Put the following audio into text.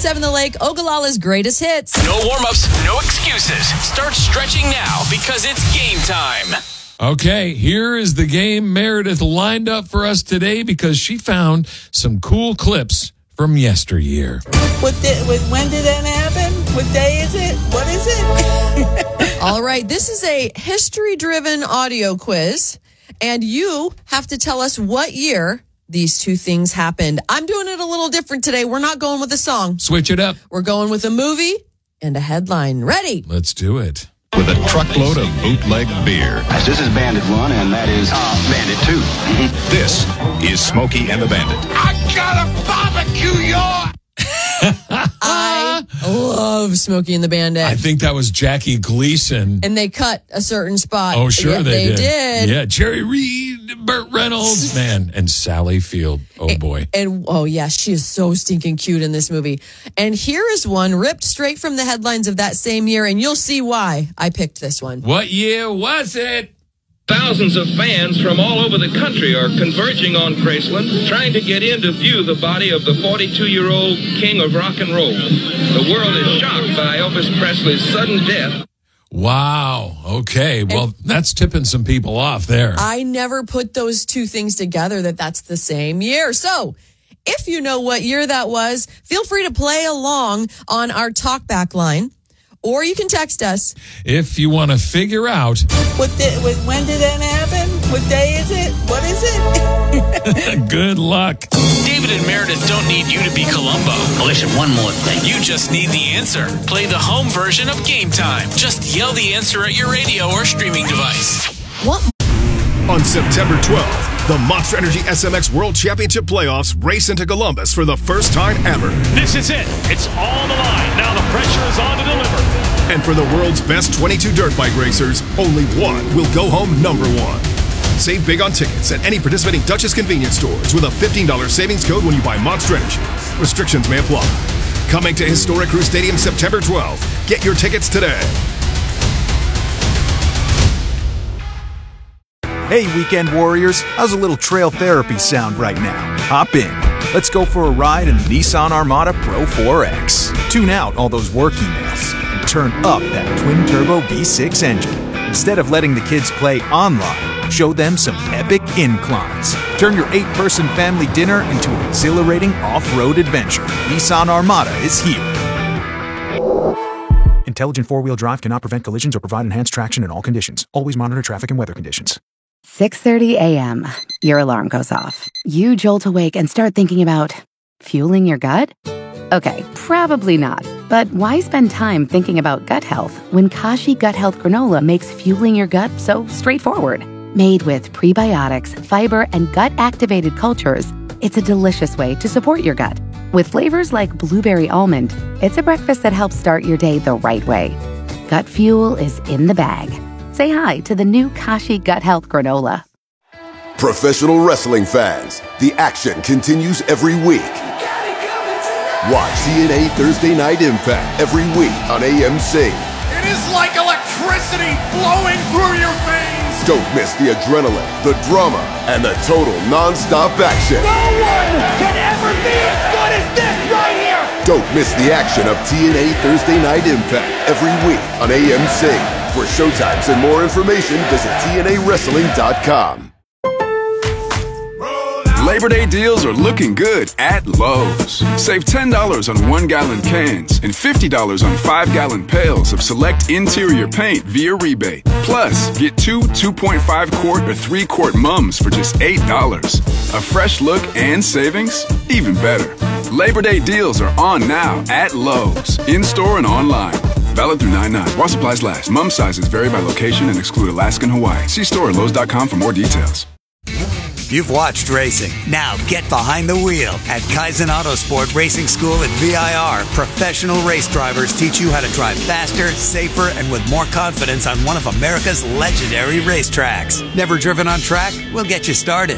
101.7 The Lake, Ogallala's greatest hits. No warm-ups, no excuses. Start stretching now because it's game time. Okay, here is the game Meredith lined up for us today because she found some cool clips from yesteryear. When did that happen? What day is it? What is it? All right, this is a history-driven audio quiz, and you have to tell us what year these two things happened. I'm doing it a little different today. We're not going with a song. Switch it up. We're going with a movie and a headline. Ready? Let's do it. With a truckload of bootleg beer. This is Bandit 1, and that is Bandit 2. This is Smokey and the Bandit. I gotta barbecue your... I love Smokey and the Bandit. I think that was Jackie Gleason. And they cut a certain spot. Oh, sure yeah, they did. Yeah, Jerry Reed, Burt Reynolds, man, and Sally Field. Oh, boy. And oh, yeah, she is so stinking cute in this movie. And here is one ripped straight from the headlines of that same year, and you'll see why I picked this one. What year was it? Thousands of fans from all over the country are converging on Graceland, trying to get in to view the body of the 42-year-old king of rock and roll. The world is shocked by Elvis Presley's sudden death. Wow. Okay. Well, that's tipping some people off there. I never put those two things together that's the same year. So if you know what year that was, feel free to play along on our talkback line. Or you can text us. If you want to figure out. When did that happen? What day is it? What is it? Good luck. David and Meredith don't need you to be Columbo. Listen, one more thing. You just need the answer. Play the home version of Game Time. Just yell the answer at your radio or streaming device. What? On September 12th, the Monster Energy SMX World Championship Playoffs race into Columbus for the first time ever. This is it. It's all the line. Now the pressure is on to deliver. And for the world's best 22 dirt bike racers, only one will go home number one. Save big on tickets at any participating Duchess convenience stores with a $15 savings code when you buy Monster Energy. Restrictions may apply. Coming to Historic Crew Stadium September 12th. Get your tickets today. Hey, weekend warriors, how's a little trail therapy sound right now? Hop in. Let's go for a ride in the Nissan Armada Pro 4X. Tune out all those work emails and turn up that twin-turbo V6 engine. Instead of letting the kids play online, show them some epic inclines. Turn your 8-person family dinner into an exhilarating off-road adventure. Nissan Armada is here. Intelligent four-wheel drive cannot prevent collisions or provide enhanced traction in all conditions. Always monitor traffic and weather conditions. 6:30 a.m. Your alarm goes off. You jolt awake and start thinking about fueling your gut? Okay, probably not. But why spend time thinking about gut health when Kashi Gut Health Granola makes fueling your gut so straightforward? Made with prebiotics, fiber, and gut-activated cultures, it's a delicious way to support your gut. With flavors like blueberry almond, it's a breakfast that helps start your day the right way. Gut fuel is in the bag. Say hi to the new Kashi Gut Health Granola. Professional wrestling fans, the action continues every week. Watch TNA Thursday Night Impact every week on AMC. It is like electricity flowing through your veins. Don't miss the adrenaline, the drama, and the total non-stop action. No one can ever be as good as this right here. Don't miss the action of TNA Thursday Night Impact every week on AMC. For showtimes and more information, visit TNAWrestling.com. Labor Day deals are looking good at Lowe's. Save $10 on 1-gallon cans and $50 on 5-gallon pails of select interior paint via rebate. Plus, get 2 2.5-quart or 3-quart mums for just $8. A fresh look and savings? Even better. Labor Day deals are on now at Lowe's, in-store and online. Valid through 9/9. While supplies last. Mum sizes vary by location and exclude Alaska and Hawaii. See store at Lowe's.com for more details. You've watched racing. Now get behind the wheel at Kaizen Autosport Racing School at VIR. Professional race drivers teach you how to drive faster, safer, and with more confidence on one of America's legendary racetracks. Never driven on track? We'll get you started.